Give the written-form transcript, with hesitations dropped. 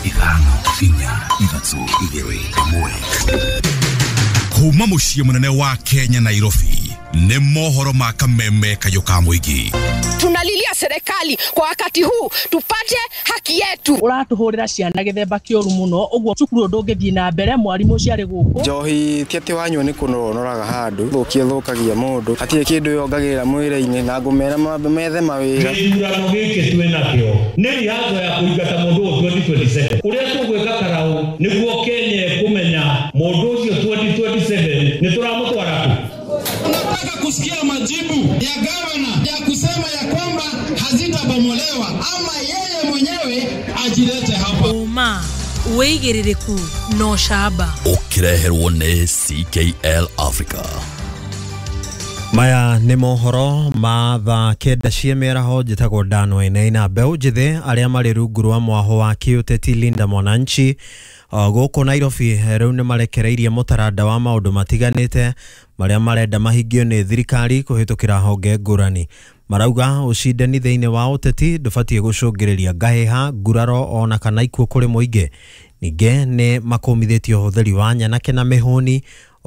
Kuma muciĩ munene wa Kenya Nairobi nĩ mohoro ma kameme kayoka muigi. Tunalilia serikali kwa wakati huu tupate haki yetu. Uratuhurira ciana githemba kioru muno uguo cukuru ndungithie na mbere mwarimu ciari guku. Njohi tiati wanyu ni kunonoraga handu thukie thukagia mundu hatie kindu yongagirira mwiri-ini na ngumera methe mawira. Githurano giki twinakio ni rihazo ya kuingata mundu 2027 uria tugwika karau niguo Kenya kumenya mundu ucio 2027 ni turamutwara ku. Tunataka kusikia majibu ya gavana ya kusema ya kwamba hazitabomolewa ama yeye mwenyewe ajilete hapa. Uma uigiririku no shaba Ukireherwo ni CKL Africa. Maya nĩ mohoro ma thaa kenda cia mĩaraho njĩtagwo Danwene na mbeũ njĩthĩ arĩa marĩ rungu rwa mwaho wa kĩũteti Linda Mwananchi gũkũ Nairobi rĩu nĩ marekereirie mũtaranda wa maũndũ matiganĩte marĩa marenda mahingio nĩ thirikari kũhĩtũkĩra honge ngũrani. Marauga ũcindani thĩinĩ wa ũteti ndũbatiĩ gũcũngĩrĩria ngahĩha, nguraro ona kana ikuũ kũrĩ mũingĩ. Ningĩ nĩ makomithĩtio ũhũthĩri wa nyanake na mĩhũni